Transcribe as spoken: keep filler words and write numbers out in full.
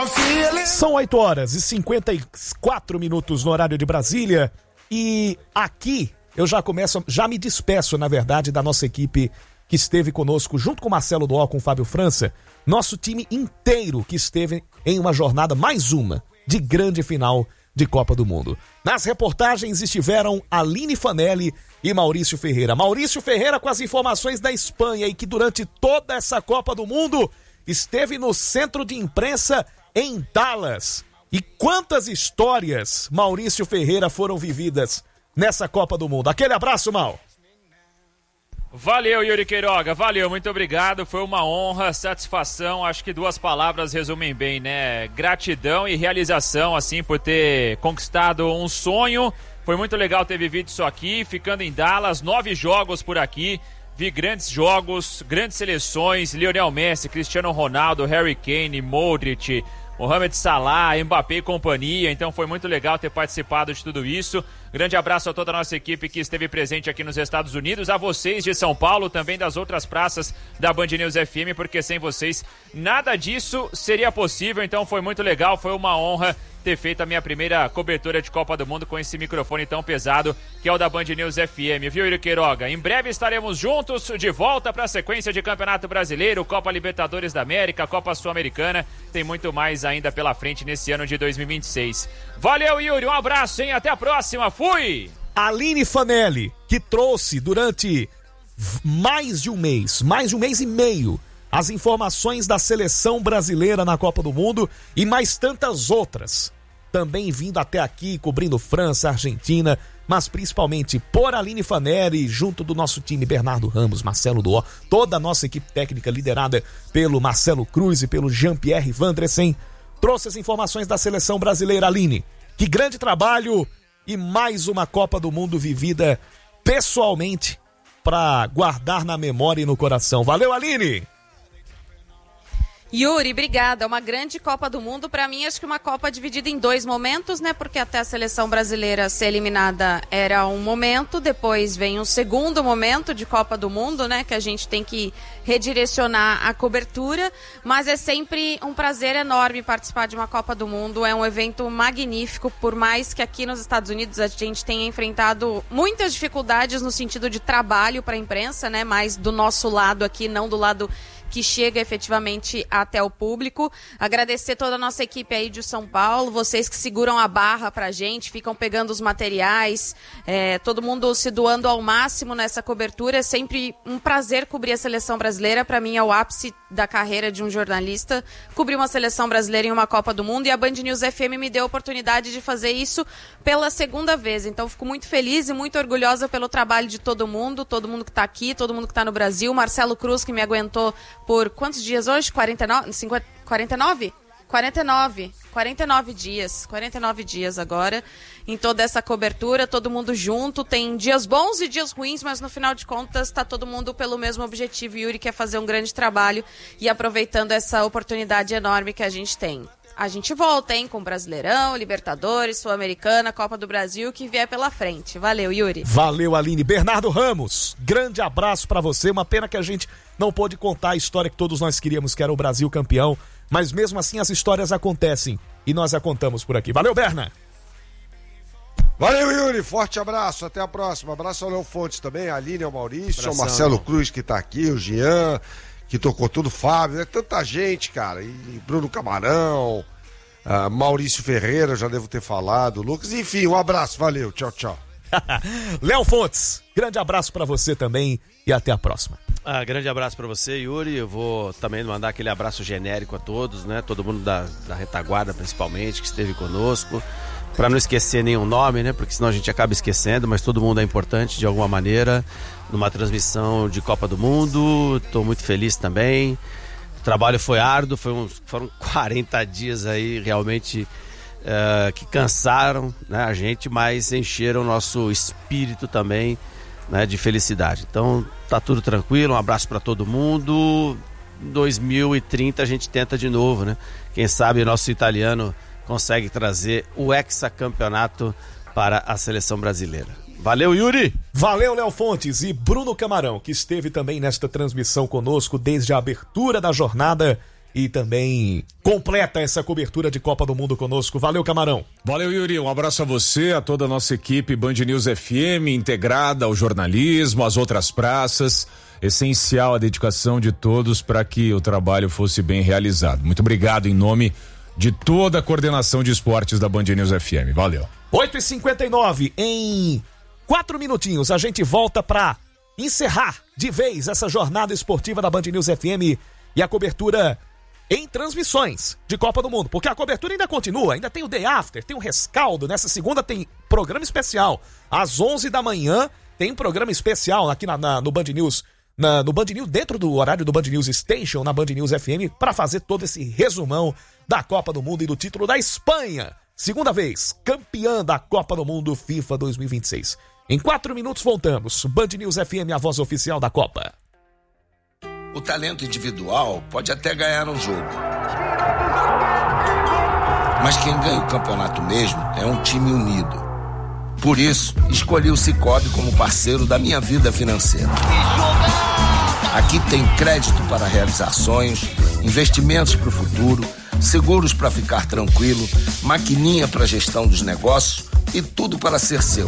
São oito horas e cinquenta e quatro minutos no horário de Brasília e aqui eu já começo, já me despeço, na verdade, da nossa equipe que esteve conosco junto com o Marcelo Doó, com o Fábio França, nosso time inteiro que esteve em uma jornada, mais uma, de grande final de Copa do Mundo. Nas reportagens estiveram Aline Fanelli e Maurício Ferreira. Maurício Ferreira com as informações da Espanha e que durante toda essa Copa do Mundo esteve no centro de imprensa em Dallas. E quantas histórias, Maurício Ferreira, foram vividas nessa Copa do Mundo. Aquele abraço, Mal. Valeu, Yuri Queiroga, valeu, muito obrigado, foi uma honra, satisfação, acho que duas palavras resumem bem, né, gratidão e realização, assim, por ter conquistado um sonho, foi muito legal ter vivido isso aqui, ficando em Dallas, nove jogos por aqui, vi grandes jogos, grandes seleções, Lionel Messi, Cristiano Ronaldo, Harry Kane, Modric, Mohamed Salah, Mbappé e companhia, então foi muito legal ter participado de tudo isso. Grande abraço a toda a nossa equipe que esteve presente aqui nos Estados Unidos, a vocês de São Paulo, também das outras praças da Band News F M, porque sem vocês nada disso seria possível, então foi muito legal, foi uma honra ter feito a minha primeira cobertura de Copa do Mundo com esse microfone tão pesado que é o da Band News F M, viu, Yuri Queiroga? Em breve estaremos juntos de volta para a sequência de Campeonato Brasileiro, Copa Libertadores da América, Copa Sul-Americana, tem muito mais ainda pela frente nesse ano de dois mil e vinte e seis. Valeu, Yuri, um abraço, hein? Até a próxima, fui! Aline Fanelli, que trouxe durante mais de um mês, mais de um mês e meio, as informações da seleção brasileira na Copa do Mundo e mais tantas outras. Também vindo até aqui, cobrindo França, Argentina, mas principalmente por Aline Fanelli, junto do nosso time Bernardo Ramos, Marcelo Doó, toda a nossa equipe técnica liderada pelo Marcelo Cruz e pelo Jean-Pierre Vandresen, trouxe as informações da seleção brasileira. Aline, que grande trabalho e mais uma Copa do Mundo vivida pessoalmente para guardar na memória e no coração. Valeu, Aline! Yuri, obrigada. Uma grande Copa do Mundo. Para mim, acho que uma Copa dividida em dois momentos, né? Porque até a seleção brasileira ser eliminada era um momento, depois vem um segundo momento de Copa do Mundo, né? Que a gente tem que redirecionar a cobertura. Mas é sempre um prazer enorme participar de uma Copa do Mundo. É um evento magnífico, por mais que aqui nos Estados Unidos a gente tenha enfrentado muitas dificuldades no sentido de trabalho para a imprensa, né? Mas do nosso lado aqui, não do lado que chega efetivamente até o público. Agradecer toda a nossa equipe aí de São Paulo, vocês que seguram a barra pra gente, ficam pegando os materiais, é, todo mundo se doando ao máximo nessa cobertura. É sempre um prazer cobrir a seleção brasileira. Pra mim é o ápice da carreira de um jornalista, cobrir uma seleção brasileira em uma Copa do Mundo, e a Band News F M me deu a oportunidade de fazer isso pela segunda vez. Então fico muito feliz e muito orgulhosa pelo trabalho de todo mundo, todo mundo que tá aqui, todo mundo que tá no Brasil, Marcelo Cruz, que me aguentou por quantos dias hoje? quarenta e nove? cinquenta, quarenta e nove? quarenta e nove. quarenta e nove dias. quarenta e nove dias agora em toda essa cobertura, todo mundo junto. Tem dias bons e dias ruins, mas no final de contas está todo mundo pelo mesmo objetivo. Yuri quer fazer um grande trabalho e aproveitando essa oportunidade enorme que a gente tem. A gente volta, hein, com Brasileirão, Libertadores, Sul-Americana, Copa do Brasil, que vier pela frente. Valeu, Yuri. Valeu, Aline. Bernardo Ramos, grande abraço pra você. Uma pena que a gente não pôde contar a história que todos nós queríamos, que era o Brasil campeão. Mas mesmo assim as histórias acontecem e nós a contamos por aqui. Valeu, Berna. Valeu, Yuri. Forte abraço. Até a próxima. Abraço ao Léo Fontes também, a Aline, ao Maurício, ao Marcelo Cruz, que tá aqui, o Jean, que tocou tudo, o Fábio, é tanta gente, cara, e Bruno Camarão, uh, Maurício Ferreira, já devo ter falado, Lucas, enfim, um abraço, valeu, tchau, tchau. Léo Fontes, grande abraço pra você também e até a próxima. Ah, grande abraço pra você, Yuri. Eu vou também mandar aquele abraço genérico a todos, né, todo mundo da, da retaguarda principalmente, que esteve conosco, pra não esquecer nenhum nome, né, porque senão a gente acaba esquecendo, mas todo mundo é importante de alguma maneira numa transmissão de Copa do Mundo. Estou muito feliz também. O trabalho foi árduo, foi uns, foram quarenta dias aí realmente uh, que cansaram, né, a gente, mas encheram o nosso espírito também, né, de felicidade. Então tá tudo tranquilo, um abraço para todo mundo. dois mil e trinta a gente tenta de novo, né? Quem sabe o nosso italiano consegue trazer o hexacampeonato para a seleção brasileira. Valeu, Yuri! Valeu, Léo Fontes e Bruno Camarão, que esteve também nesta transmissão conosco desde a abertura da jornada e também completa essa cobertura de Copa do Mundo conosco. Valeu, Camarão. Valeu, Yuri. Um abraço a você, a toda a nossa equipe Band News F M, integrada ao jornalismo, às outras praças. Essencial a dedicação de todos para que o trabalho fosse bem realizado. Muito obrigado em nome de toda a coordenação de esportes da Band News F M. Valeu. oito e cinquenta e nove, em quatro minutinhos a gente volta para encerrar de vez essa jornada esportiva da Band News F M e a cobertura em transmissões de Copa do Mundo, porque a cobertura ainda continua, ainda tem o Day After, tem o rescaldo, nessa segunda tem programa especial, às onze da manhã tem um programa especial aqui na, na, no Band News, na, no Band News, dentro do horário do Band News Station, na Band News F M, para fazer todo esse resumão da Copa do Mundo e do título da Espanha, segunda vez, campeã da Copa do Mundo FIFA dois mil e vinte e seis. Em quatro minutos voltamos, Band News F M, a voz oficial da Copa. O talento individual pode até ganhar um jogo, mas quem ganha o campeonato mesmo é um time unido. Por isso, escolhi o Sicoob como parceiro da minha vida financeira. Aqui tem crédito para realizar sonhos, investimentos para o futuro, seguros para ficar tranquilo, maquininha para gestão dos negócios e tudo para ser seu.